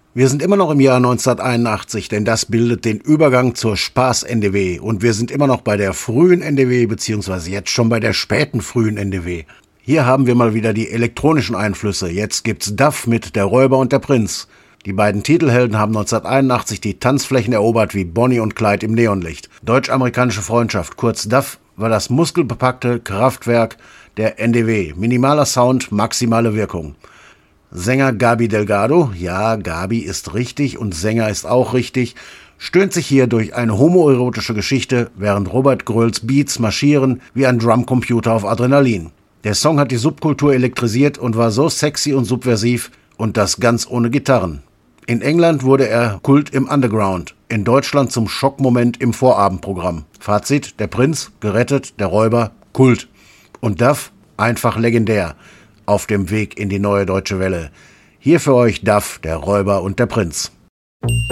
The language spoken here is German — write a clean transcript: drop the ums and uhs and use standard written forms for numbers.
Wir sind immer noch im Jahr 1981, denn das bildet den Übergang zur Spaß-NDW. Und wir sind immer noch bei der frühen NDW, beziehungsweise jetzt schon bei der späten frühen NDW. Hier haben wir mal wieder die elektronischen Einflüsse. Jetzt gibt's Duff mit Der Räuber und der Prinz. Die beiden Titelhelden haben 1981 die Tanzflächen erobert wie Bonnie und Clyde im Neonlicht. Deutsch-amerikanische Freundschaft, kurz Duff, war das muskelbepackte Kraftwerk der NDW. Minimaler Sound, maximale Wirkung. Sänger Gabi Delgado, ja, Gabi ist richtig und Sänger ist auch richtig, stöhnt sich hier durch eine homoerotische Geschichte, während Robert Gröls Beats marschieren wie ein Drumcomputer auf Adrenalin. Der Song hat die Subkultur elektrisiert und war so sexy und subversiv und das ganz ohne Gitarren. In England wurde er Kult im Underground, in Deutschland zum Schockmoment im Vorabendprogramm. Fazit, der Prinz, gerettet, der Räuber, Kult. Und Duff, einfach legendär. Auf dem Weg in die neue deutsche Welle. Hier für euch Duff, der Räuber und der Prinz.